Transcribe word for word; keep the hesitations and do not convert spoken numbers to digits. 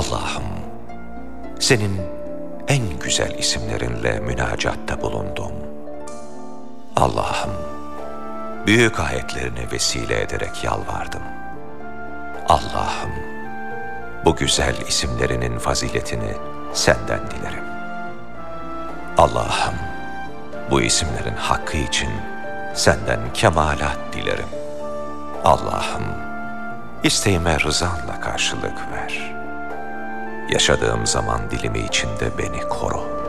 Allah'ım, senin en güzel isimlerinle münacatta bulundum. Allah'ım, büyük ayetlerini vesile ederek yalvardım. Allah'ım, bu güzel isimlerinin faziletini senden dilerim. Allah'ım, bu isimlerin hakkı için senden kemalat dilerim. Allah'ım, isteğime rızanla karşılık ver. Yaşadığım zaman dilimi içinde beni koru.